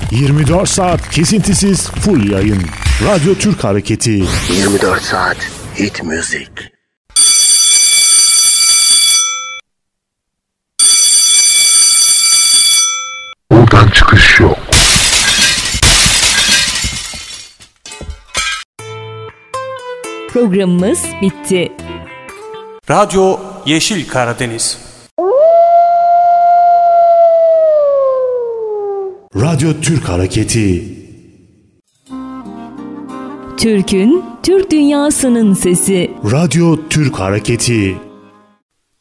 24 saat kesintisiz full yayın. Radyo Türk Hareketi. 24 saat hit müzik. Buradan çıkış yok. Programımız bitti. Radyo Yeşil Karadeniz. Radyo Türk Hareketi. Türk'ün, Türk dünyasının sesi. Radyo Türk Hareketi.